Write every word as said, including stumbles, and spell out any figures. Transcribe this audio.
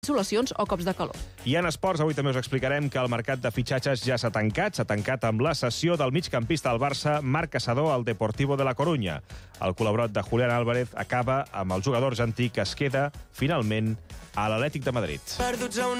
insolacions o cops de calor. I en esports, avui també us explicarem que el mercat de fitxatges ja s'ha tancat. S'ha tancat amb la cessió del migcampista del Barça, Marc Caçador, al Deportivo de la Corunya. El col·laborat de Julián Álvarez acaba amb el jugador argentí que es queda, finalment, a l'Atlètic de Madrid. Perduts a una